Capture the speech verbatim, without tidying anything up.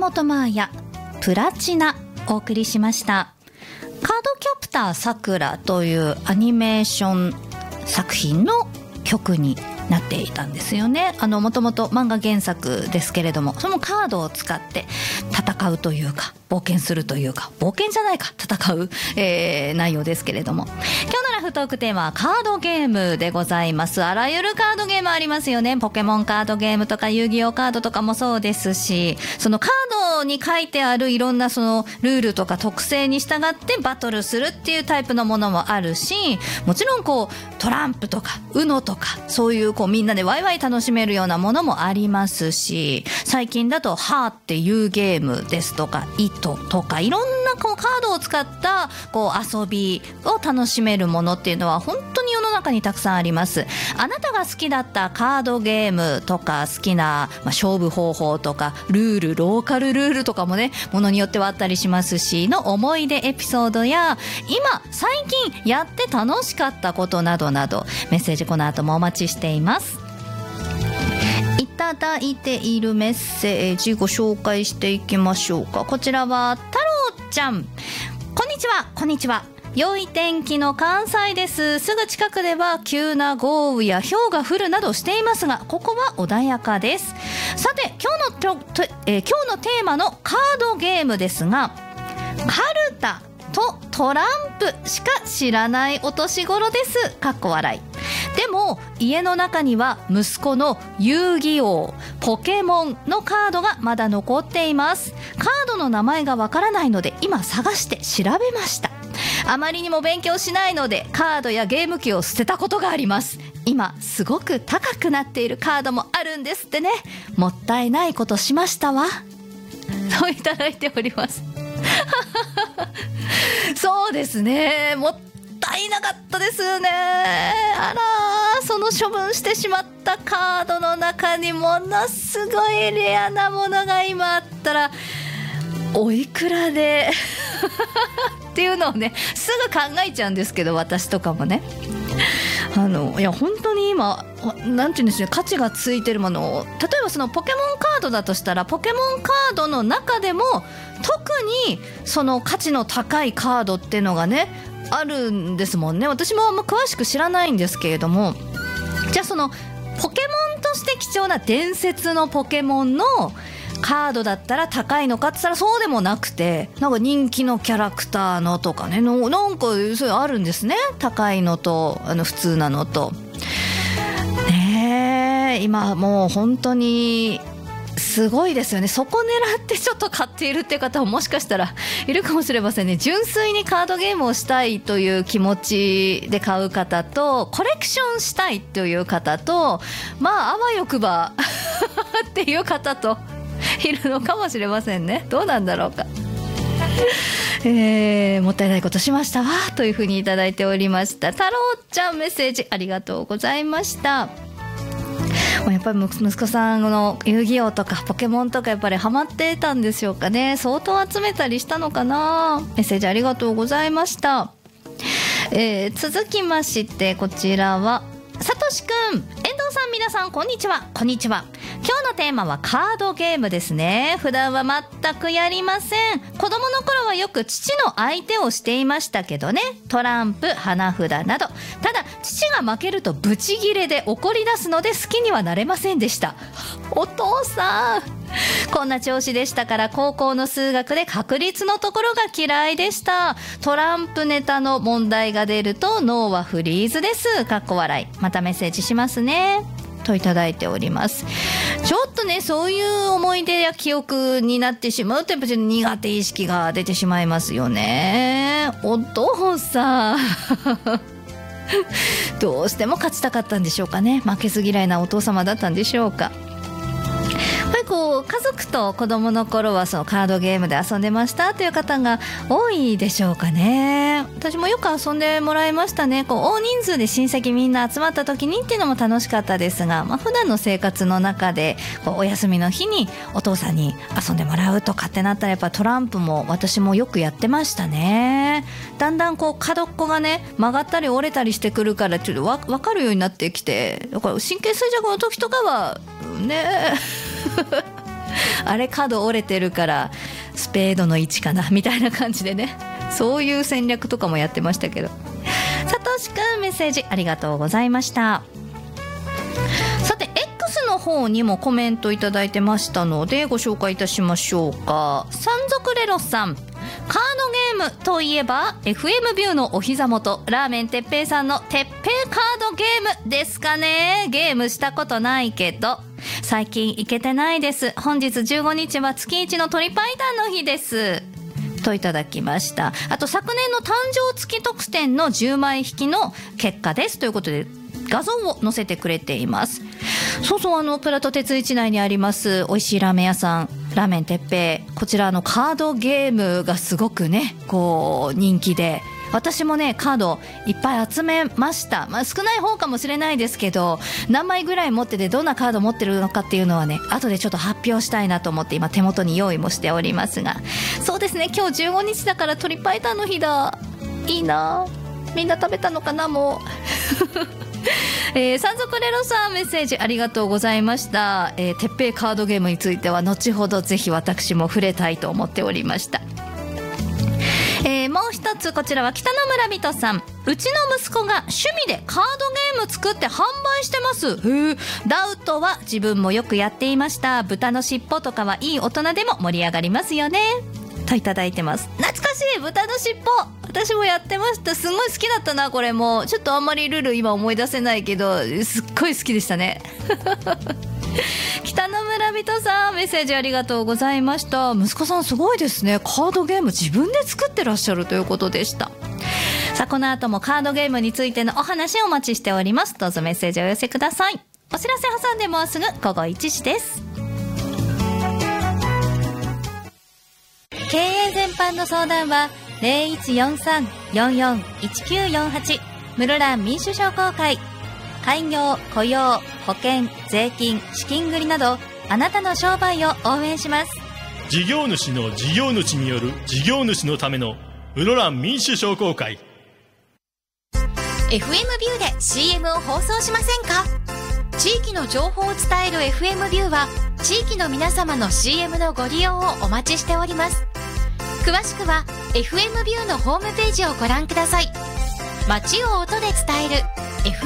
本真綾プラチナお送りしました。カードキャプターさくらというアニメーション作品の曲になっていたんですよね。あのもともと漫画原作ですけれども、そのカードを使って戦うというか冒険するというか、冒険じゃないか戦う、えー、内容ですけれども、今日のラフトークテーマはカードゲームでございます。あらゆるカードゲームありますよね。ポケモンカードゲームとか遊戯王カードとかもそうですし、そのカードに書いてあるいろんなそのルールとか特性に従ってバトルするっていうタイプのものもあるし、もちろんこうトランプとかウノとかそういうこうみんなでワイワイ楽しめるようなものもありますし、最近だとハーっていうゲームですとか糸とかいろんなこうカードを使ったこう遊びを楽しめるものっていうのは本当に世の中にたくさんあります。あなたが好きだったカードゲームとか好きな、まあ、勝負方法とかルールローカルルールとかもね、ものによってはあったりしますしの思い出エピソードや今最近やって楽しかったことなどなどメッセージこの後もお待ちしています。いただいているメッセージご紹介していきましょうか。こちらは太郎ちゃん、こんにちは。こんにちは。良い天気の関西です。すぐ近くでは急な豪雨や氷が降るなどしていますが、ここは穏やかです。さて今日のと、えー、今日のテーマのカードゲームですが、カルタとトランプしか知らないお年頃です。かっこ笑い。でも家の中には息子の遊戯王、ポケモンのカードがまだ残っています。カードの名前がわからないので今探して調べました。あまりにも勉強しないのでカードやゲーム機を捨てたことがあります。今すごく高くなっているカードもあるんですってね。もったいないことしましたわといただいておりますそうですね、もったいなかったですね。あら、その処分してしまったカードの中にものすごいレアなものが今あったらおいくらでっていうのをね、すぐ考えちゃうんですけど、私とかもね、あのいや本当に今なんていうんですね、価値がついてるものを、例えばそのポケモンカードだとしたらポケモンカードの中でも特にその価値の高いカードっていうのがねあるんですもんね。私もあんま詳しく知らないんですけれども、じゃあそのポケモンとして貴重な伝説のポケモンのカードだったら高いのかって言ったらそうでもなくて、なんか人気のキャラクターのとかね、のなんかそういうのあるんですね。高いのとあの普通なのとね。え今もう本当にすごいですよね。そこ狙ってちょっと買っているっていう方ももしかしたらいるかもしれませんね。純粋にカードゲームをしたいという気持ちで買う方と、コレクションしたいという方と、まああわよくばっていう方といるのかもしれませんね。どうなんだろうかえー、もったいないことしましたわというふうにいただいておりました。太郎ちゃんメッセージありがとうございました。やっぱり息子さんの遊戯王とかポケモンとかやっぱりハマってたんでしょうかね。相当集めたりしたのかな。メッセージありがとうございました。えー、続きましてこちらはさとしくん、遠藤さん、皆さんこんにちは。こんにちは。今日のテーマはカードゲームですね。普段は全くやりません。子供の頃はよく父の相手をしていましたけどね。トランプ、花札など。ただ父が負けるとブチギレで怒り出すので好きにはなれませんでした。お父さん、こんな調子でしたから高校の数学で確率のところが嫌いでした。トランプネタの問題が出ると脳はフリーズです。かっこ笑い。またメッセージしますねといただいております。ちょっとね、そういう思い出や記憶になってしまうとやっぱり苦手意識が出てしまいますよね。お父さんどうしても勝ちたかったんでしょうかね。負けず嫌いなお父様だったんでしょうか。やっぱりこう家族と子供の頃はそのカードゲームで遊んでましたという方が多いでしょうかね。私もよく遊んでもらいましたね。こう大人数で親戚みんな集まった時にっていうのも楽しかったですが、まあ、普段の生活の中でこうお休みの日にお父さんに遊んでもらうとかってなったらやっぱトランプも私もよくやってましたね。だんだんこう角っこがね曲がったり折れたりしてくるからちょっとわ分かるようになってきて、だから神経衰弱の時とかはねあれ角折れてるからスペードのいちかなみたいな感じでね、そういう戦略とかもやってましたけど。さとしくんメッセージありがとうございました。さて X の方にもコメントいただいてましたのでご紹介いたしましょうか。山賊レロさん、カードゲームといえば エフエム ビューのお膝元ラーメンてっぺいさんのてっぺいカードゲームですかね。ゲームしたことないけど最近行けてないです。本日じゅうごにちは月いちの鳥パイタンの日ですといただきました。あと昨年の誕生月特典のじゅうまい引きの結果ですということで画像を載せてくれています。そうそう、あのプラト鉄一内にあります美味しいラーメン屋さんラーメンてっぺい、こちらのカードゲームがすごくねこう人気で、私もねカードいっぱい集めました。まあ少ない方かもしれないですけど何枚ぐらい持っててどんなカード持ってるのかっていうのはね後でちょっと発表したいなと思って今手元に用意もしておりますが、そうですね、今日じゅうごにちだから鶏パイタンの日だ。いいな、みんな食べたのかなもうえー、山賊レロさんメッセージありがとうございました。えー、てっぺいカードゲームについては後ほどぜひ私も触れたいと思っておりました。えー、もう一つこちらは北の村人さん、うちの息子が趣味でカードゲーム作って販売してます。へー、ダウトは自分もよくやっていました。豚の尻尾とかはいい大人でも盛り上がりますよねといただいてます。懐かしい、豚の尻尾私もやってました。すごい好きだったな。これもちょっとあんまりルール今思い出せないけどすっごい好きでしたね北の村人さんメッセージありがとうございました。息子さんすごいですね、カードゲーム自分で作ってらっしゃるということでした。さあこの後もカードゲームについてのお話をお待ちしております。どうぞメッセージをお寄せください。お知らせ挟んでもうすぐごごいちじです。経営全般の相談は ゼロいちよんさん よんよんいちきゅうよんはち 室蘭民主商工会。開業、雇用、保険、税金、資金繰りなどあなたの商売を応援します。 事業主の事業主による事業主のための室蘭民主商工会。 エフエム ビューで シーエム を放送しませんか？地域の情報を伝える エフエム ビューは地域の皆様の シーエム のご利用をお待ちしております。詳しくは エフエム ビューのホームページをご覧ください。街を音で伝える